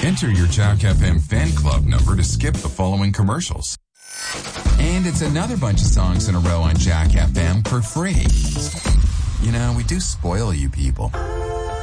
Enter your Jack FM fan club number to skip the following commercials. And it's another bunch of songs in a row on Jack FM for free. You know, we do spoil you people.